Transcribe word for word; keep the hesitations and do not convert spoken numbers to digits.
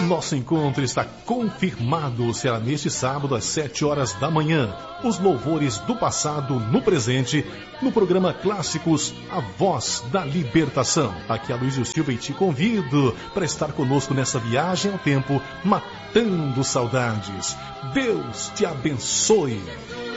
nosso encontro está confirmado. Será neste sábado às sete horas da manhã. Os louvores do passado no presente, no programa Clássicos, a Voz da Libertação. Aqui é Luísio Silva e te convido para estar conosco nessa viagem ao tempo, matando saudades. Deus te abençoe.